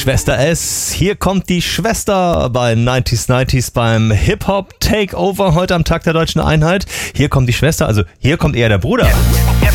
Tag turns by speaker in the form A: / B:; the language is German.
A: Schwester S. Hier kommt die Schwester bei 90s beim Hip-Hop Takeover heute am Tag der Deutschen Einheit. Hier kommt die Schwester, also hier kommt eher der Bruder.